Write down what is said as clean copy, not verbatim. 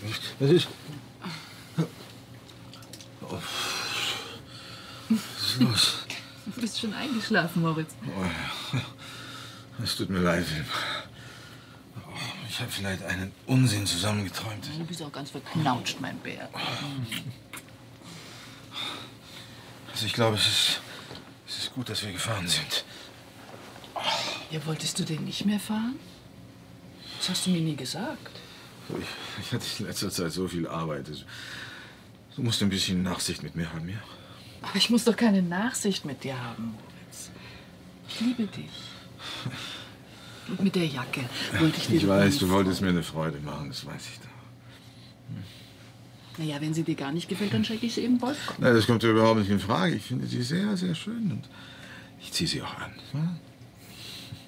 Was ist? Oh. Was ist los? Du bist schon eingeschlafen, Moritz. Oh, es tut mir leid, Wilma. Ich habe vielleicht einen Unsinn zusammengeträumt. Du bist auch ganz verknautscht, mein Bär. Also ich glaube, es ist gut, dass wir gefahren sind. Ja, wolltest du denn nicht mehr fahren? Das hast du mir nie gesagt. Ich hatte in letzter Zeit so viel Arbeit. Du musst ein bisschen Nachsicht mit mir haben, ja? Aber ich muss doch keine Nachsicht mit dir haben, Moritz. Ich liebe dich. Und mit der Jacke wollte ich dir... Ich weiß, du wolltest mir eine Freude machen, das weiß ich doch. Naja, wenn sie dir gar nicht gefällt, dann schenke ich sie eben Wolfgang. Nein, das kommt ja überhaupt nicht in Frage. Ich finde sie sehr, sehr schön und ich ziehe sie auch an. Ja?